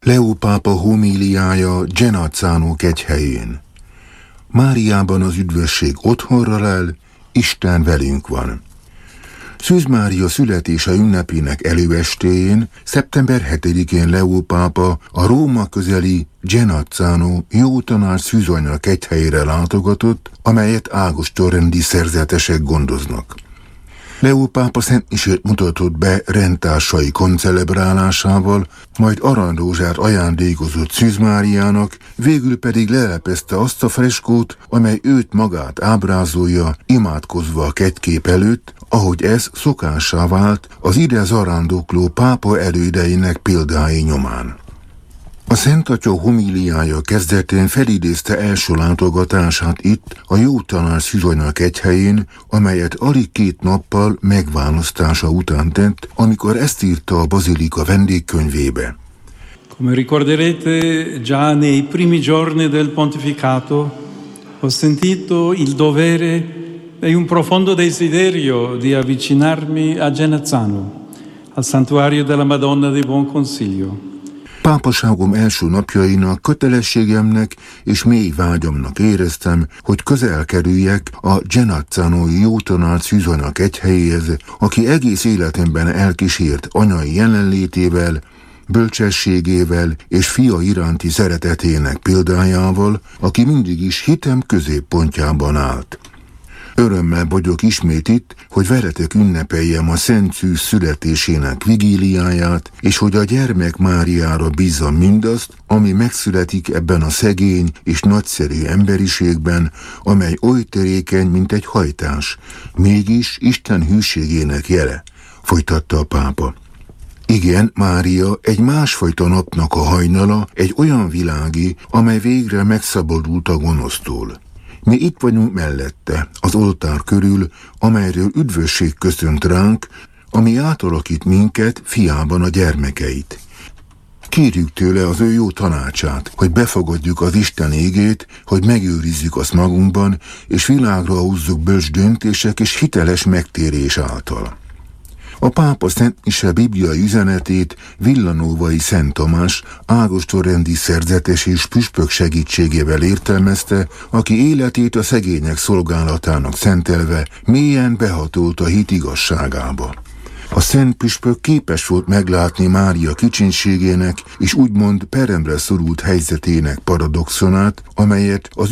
Leó pápa homíliája Genazzano kegyhelyén. Máriában az üdvösség otthonra lel, Isten velünk van. Szűz Mária születése ünnepének előestéjén, szeptember 7-én Leó pápa a Róma közeli Genazzano Jótanács szűzanya kegyhelyére látogatott, amelyet ágostorrendi szerzetesek gondoznak. Leó pápa szentmisét mutatott be rendtársai koncelebrálásával, majd aranyrózsát ajándékozott Szűz Máriának, végül pedig lelepezte azt a freskót, amely őt magát ábrázolja, imádkozva a kegykép előtt, ahogy ez szokássá vált az ide zarándokló pápa elődeinek példái nyomán. A Szent Atya homíliája kezdetén felidézte első látogatását itt, a Jótanács szűzanya kegyhelyén, amelyet alig 2 nappal megválasztása után tett, amikor ezt írta a bazilika vendégkönyvébe. Come ricorderete, già nei primi giorni del pontificato ho sentito il dovere e un profondo desiderio di avvicinarmi a Genazzano, al santuario della Madonna di Buon Consiglio. Pápaságom első napjainak kötelességemnek és mély vágyamnak éreztem, hogy közel kerüljek a Genazzanói Jótanács szűzanya kegyhelyéhez, aki egész életemben elkísért anyai jelenlétével, bölcsességével és fia iránti szeretetének példájával, aki mindig is hitem középpontjában állt. Örömmel vagyok ismét itt, hogy veletek ünnepeljem a Szent Szűz születésének vigíliáját, és hogy a gyermek Máriára bízzam mindazt, ami megszületik ebben a szegény és nagyszerű emberiségben, amely oly törékeny, mint egy hajtás, mégis Isten hűségének jele, folytatta a pápa. Igen, Mária egy másfajta napnak a hajnala, egy olyan világi, amely végre megszabadult a gonosztól. Mi itt vagyunk mellette, az oltár körül, amelyről üdvösség köszönt ránk, ami átalakít minket fiában a gyermekeit. Kérjük tőle az ő jó tanácsát, hogy befogadjuk az Isten ígét, hogy megőrizzük azt magunkban, és világra húzzuk bölcs döntések és hiteles megtérés által. A pápa szentmise bibliai üzenetét Villanovai Szent Tamás ágostorrendi szerzetes és püspök segítségével értelmezte, aki életét a szegények szolgálatának szentelve mélyen behatolt a hit igazságába. A szent püspök képes volt meglátni Mária kicsinségének és úgymond peremre szorult helyzetének paradoxonát, amelyet az